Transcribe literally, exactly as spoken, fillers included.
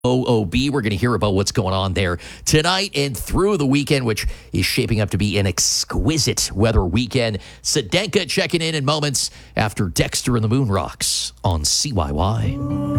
O O B. We're going to hear about what's going on there tonight and through the weekend, which is shaping up to be an exquisite weather weekend. Sedenka checking in in moments after Dexter and the Moon Rocks on C Y Y.